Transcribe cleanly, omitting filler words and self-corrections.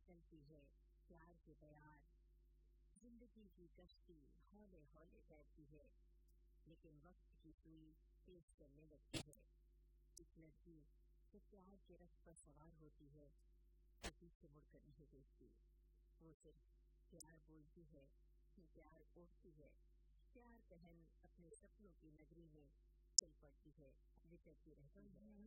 चलती है प्यार के बयार, जिंदगी की कश्ती हौले हौले तैरती है, लेकिन वक्त की सुई तेज चलने लगती है। एक लड़की जब प्यार के रथ पर सवार होती है तो पीछे मुड़कर नहीं देखती। वो सिर्फ प्यार बोलती है, प्यार ओढ़ती है, प्यार पहन अपने सपनों की नगरी में चल पड़ती है, विचरती रहती है।